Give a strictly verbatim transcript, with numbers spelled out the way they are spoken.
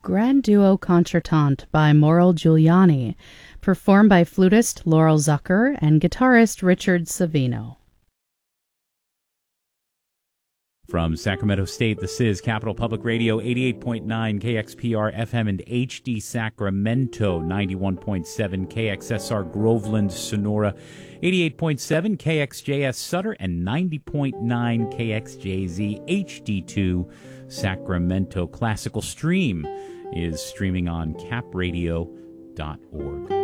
Grand Duo Concertante by Mauro Giuliani, performed by flutist Laurel Zucker and guitarist Richard Savino. From Sacramento State, this is Capital Public Radio, eighty-eight point nine K X P R F M and H D Sacramento, ninety-one point seven K X S R Groveland, Sonora, eighty-eight point seven K X J S Sutter, and ninety point nine K X J Z H D two Sacramento. Classical Stream is streaming on cap radio dot org.